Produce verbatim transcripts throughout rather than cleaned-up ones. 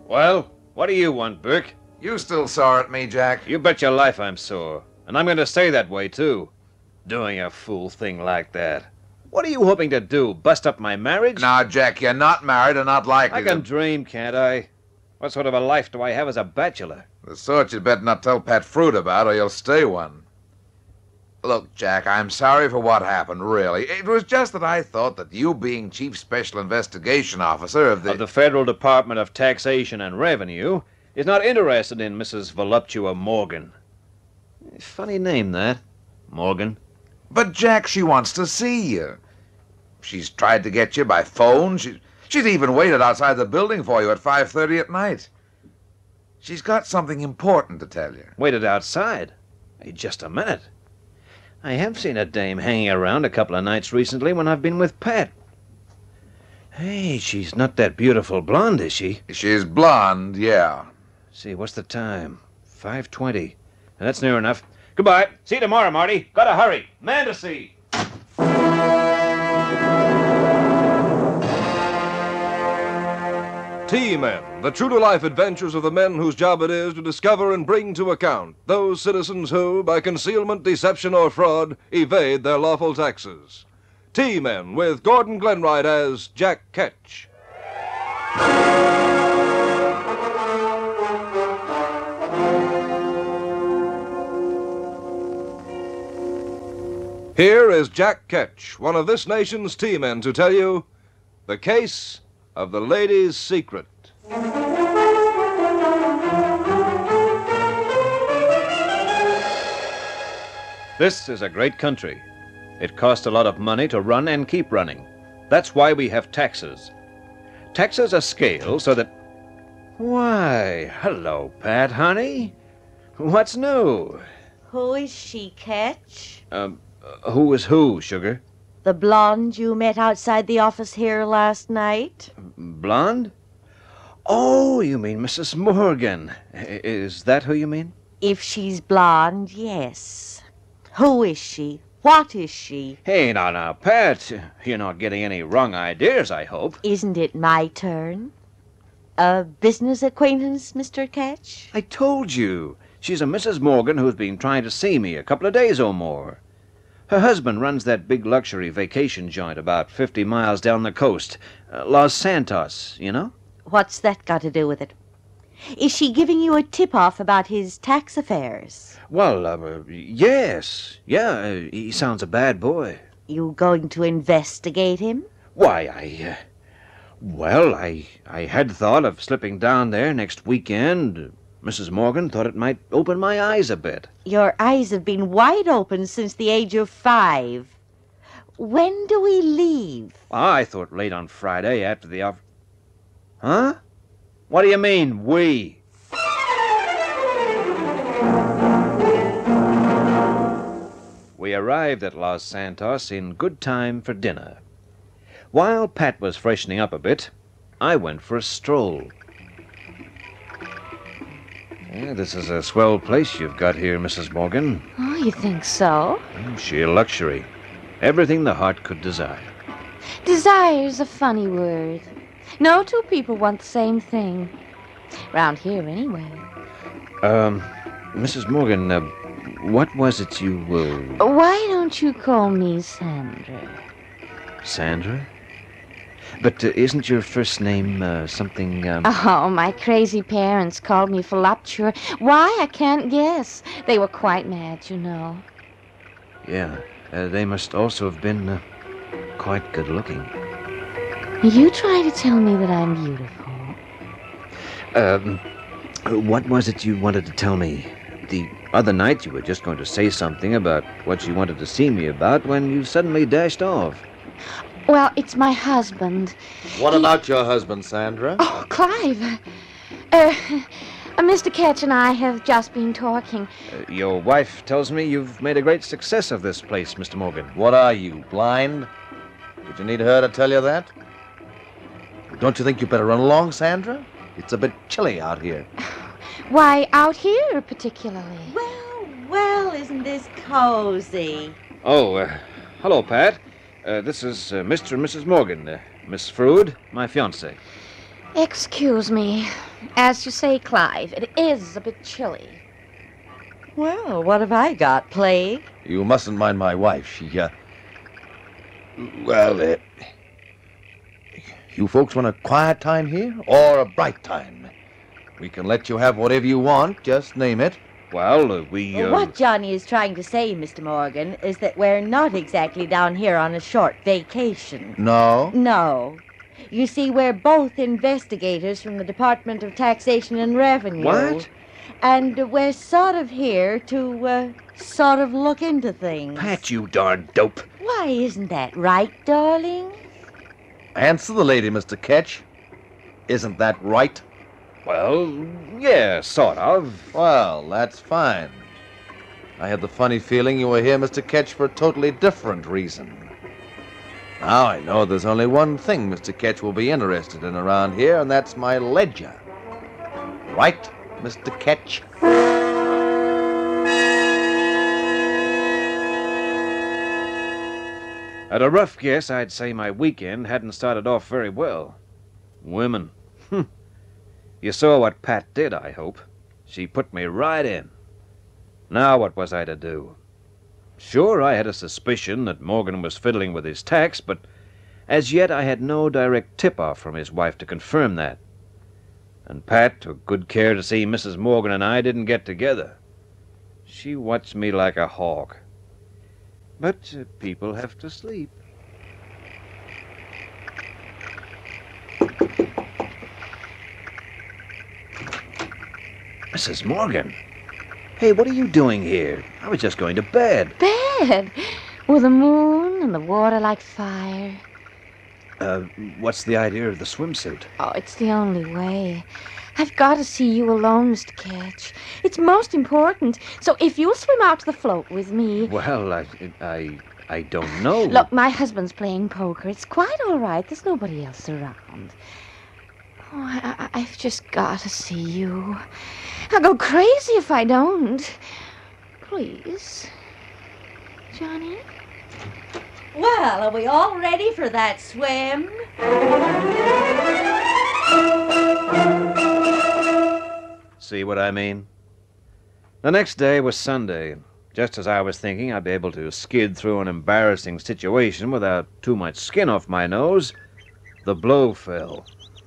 Well, what do you want, Burke? You still sore at me, Jack? You bet your life I'm sore. And I'm going to stay that way, too. Doing a fool thing like that. What are you hoping to do, bust up my marriage? Now, Jack, you're not married and not likely I can to... dream, can't I? What sort of a life do I have as a bachelor? The sort you'd better not tell Pat Fruit about, or you'll stay one. Look, Jack, I'm sorry for what happened, really. It was just that I thought that you being Chief Special Investigation Officer of the... Of the Federal Department of Taxation and Revenue is not interested in Missus Voluptua Morgan. Funny name, that. Morgan. But, Jack, she wants to see you. She's tried to get you by phone. She, she's even waited outside the building for you at five thirty at night. She's got something important to tell you. Waited outside? Hey, just a minute. I have seen a dame hanging around a couple of nights recently when I've been with Pat. Hey, she's not that beautiful blonde, is she? She's blonde, yeah. See, what's the time? five twenty. That's near enough. Goodbye. See you tomorrow, Marty. Gotta hurry. Man to see. T-Men, the true-to-life adventures of the men whose job it is to discover and bring to account those citizens who, by concealment, deception, or fraud, evade their lawful taxes. T-Men, with Gordon Glenwright as Jack Ketch. Here is Jack Ketch, one of this nation's T-Men, to tell you the case of the Lady's Secret. This is a great country. It costs a lot of money to run and keep running. That's why we have taxes. Taxes are scaled so that... Why, hello, Pat, honey. What's new? Who is she, Ketch? Um, who is who, Sugar? The blonde you met outside the office here last night? Blonde? Oh, you mean Missus Morgan. I- Is that who you mean? If she's blonde, yes. Who is she? What is she? Hey, now, now, Pat. You're not getting any wrong ideas, I hope. Isn't it my turn? A business acquaintance, Mister Ketch? I told you. She's a Missus Morgan who's been trying to see me a couple of days or more. Her husband runs that big luxury vacation joint about fifty miles down the coast. Uh, Los Santos, you know? What's that got to do with it? Is she giving you a tip-off about his tax affairs? Well, uh, yes. Yeah, uh, he sounds a bad boy. You going to investigate him? Why, I... Uh, well, I, I had thought of slipping down there next weekend. Missus Morgan thought it might open my eyes a bit. Your eyes have been wide open since the age of five. When do we leave? I thought late on Friday after the off... Huh? What do you mean, we? We arrived at Los Santos in good time for dinner. While Pat was freshening up a bit, I went for a stroll. Yeah, this is a swell place you've got here, Missus Morgan. Oh, you think so? Mm, sheer luxury. Everything the heart could desire. Desire's a funny word. No two people want the same thing. Round here, anyway. Um, Missus Morgan, uh, what was it you, uh... Why don't you call me Sandra? Sandra? But uh, isn't your first name uh, something, um... Oh, my crazy parents called me Voluptua. Why, I can't guess. They were quite mad, you know. Yeah, uh, they must also have been uh, quite good-looking. You try to tell me that I'm beautiful. Um, what was it you wanted to tell me? The other night you were just going to say something about what you wanted to see me about when you suddenly dashed off. Well, it's my husband. What He- about your husband, Sandra? Oh, Clive. Uh, uh, Mister Ketch and I have just been talking. Uh, your wife tells me you've made a great success of this place, Mister Morgan. What are you, blind? Did you need her to tell you that? Don't you think you better run along, Sandra? It's a bit chilly out here. Why, out here particularly. Well, well, isn't this cozy? Oh, uh, hello, Pat. Uh, this is uh, Mister and Missus Morgan. Uh, Miss Frood, my fiancée. Excuse me. As you say, Clive, it is a bit chilly. Well, what have I got, plague? You mustn't mind my wife. She, uh... Well, uh... you folks want a quiet time here or a bright time? We can let you have whatever you want. Just name it. Well, uh, we... Uh... What Johnny is trying to say, Mister Morgan, is that we're not exactly down here on a short vacation. No? No. You see, we're both investigators from the Department of Taxation and Revenue. What? And we're sort of here to, uh, sort of look into things. Pat, you darn dope. Why, isn't that right, darling? Answer the lady, Mister Ketch. Isn't that right? Well, yeah, sort of. Well, that's fine. I had the funny feeling you were here, Mister Ketch, for a totally different reason. Now I know there's only one thing Mister Ketch will be interested in around here, and that's my ledger. Right, Mister Ketch? At a rough guess, I'd say my weekend hadn't started off very well. Women. Hm. You saw what Pat did, I hope. She put me right in. Now what was I to do? Sure, I had a suspicion that Morgan was fiddling with his tax, but as yet I had no direct tip-off from his wife to confirm that. And Pat took good care to see Missus Morgan and I didn't get together. She watched me like a hawk. But uh, people have to sleep. Missus Morgan. Hey, what are you doing here? I was just going to bed. Bed? With the moon and the water like fire. Uh, what's the idea of the swimsuit? Oh, it's the only way. I've got to see you alone, Mister Ketch. It's most important. So if you'll swim out to the float with me... Well, I, I, I don't know. Look, my husband's playing poker. It's quite all right. There's nobody else around. Oh, I, I, I've just got to see you. I'll go crazy if I don't. Please. Johnny? Well, are we all ready for that swim? See what I mean? The next day was Sunday. Just as I was thinking I'd be able to skid through an embarrassing situation without too much skin off my nose, the blow fell.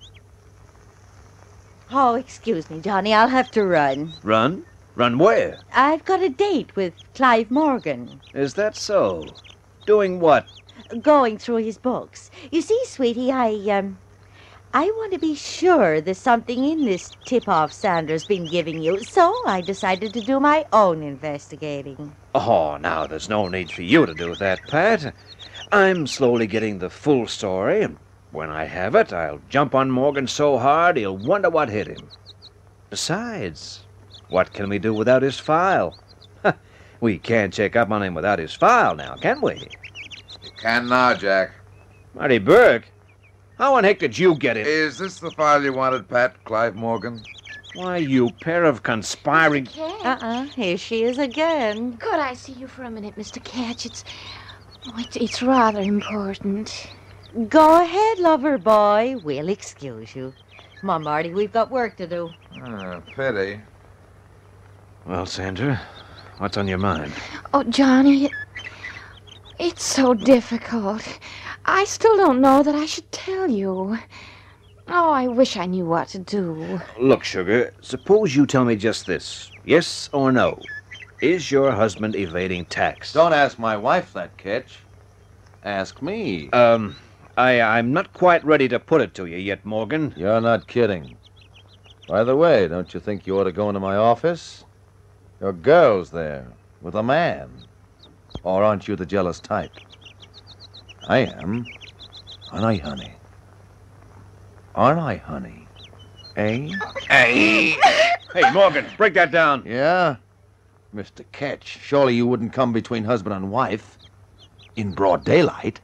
Oh, excuse me, Johnny. I'll have to run. Run? Run where? I've got a date with Clive Morgan. Is that so? Doing what? Going through his books. You see, sweetie, I, um... I want to be sure there's something in this tip-off Sandra's been giving you, so I decided to do my own investigating. Oh, now, there's no need for you to do that, Pat. I'm slowly getting the full story, and when I have it, I'll jump on Morgan so hard he'll wonder what hit him. Besides, what can we do without his file? We can't check up on him without his file now, can we? You can now, Jack. Marty Burke? How in heck did you get it? Is this the file you wanted, Pat? Clive Morgan? Why, you pair of conspiring... Ketch. Uh-uh, here she is again. Could I see you for a minute, Mister Ketch? It's... Oh, it's, it's rather important. Go ahead, lover boy. We'll excuse you. Come on, Marty, we've got work to do. Ah, pity. Well, Sandra, what's on your mind? Oh, Johnny, it, it's so difficult. I still don't know that I should tell you. Oh, I wish I knew what to do. Look, sugar, suppose you tell me just this. Yes or no? Is your husband evading tax? Don't ask my wife that, Ketch. Ask me. Um, I, I'm not quite ready to put it to you yet, Morgan. You're not kidding. By the way, don't you think you ought to go into my office? Your girl's there, with a man. Or aren't you the jealous type? I am. Aren't I, honey? Aren't I, honey? Eh? Hey! Hey, Morgan, break that down. Yeah? Mister Ketch, surely you wouldn't come between husband and wife in broad daylight.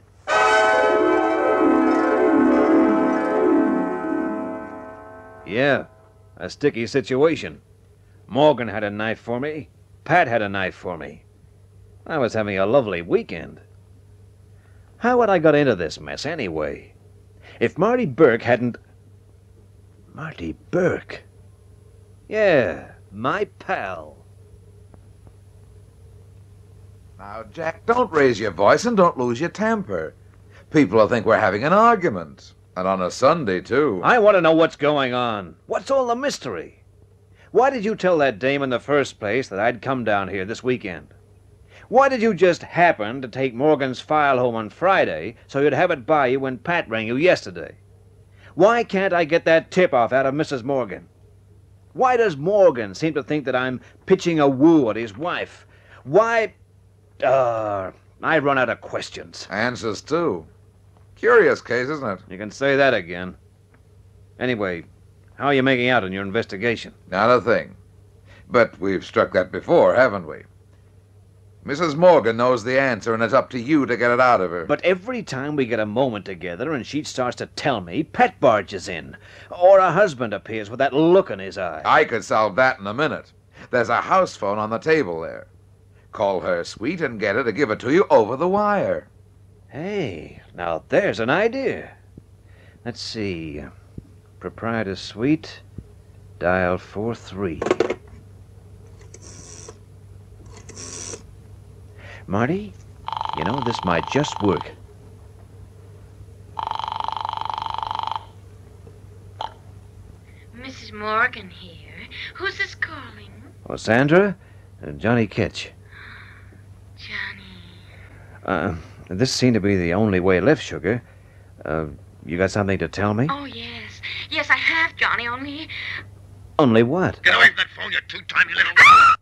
Yeah, a sticky situation. Morgan had a knife for me. Pat had a knife for me. I was having a lovely weekend. How had I got into this mess anyway? If Marty Burke hadn't... Marty Burke. Yeah, my pal. Now, Jack, don't raise your voice and don't lose your temper. People will think we're having an argument. And on a Sunday, too. I want to know what's going on. What's all the mystery? Why did you tell that dame in the first place that I'd come down here this weekend? Why did you just happen to take Morgan's file home on Friday so you'd have it by you when Pat rang you yesterday? Why can't I get that tip-off out of Missus Morgan? Why does Morgan seem to think that I'm pitching a woo at his wife? Why... Uh, I run out of questions. Answers, too. Curious case, isn't it? You can say that again. Anyway, how are you making out in your investigation? Not a thing. But we've struck that before, haven't we? Missus Morgan knows the answer, and it's up to you to get it out of her. But every time we get a moment together and she starts to tell me, Pat barges in. Or a husband appears with that look in his eye. I could solve that in a minute. There's a house phone on the table there. Call her, sweet, and get her to give it to you over the wire. Hey, now there's an idea. Let's see. Proprietor Suite, dial four three. Marty, you know, this might just work. Missus Morgan here. Who's this calling? Oh, Sandra? Uh, Johnny Ketch. Johnny. Uh, this seemed to be the only way left, Sugar. Uh, you got something to tell me? Oh, yes. Yes, I have, Johnny, only... Only what? Get away from that phone, you two-timey little...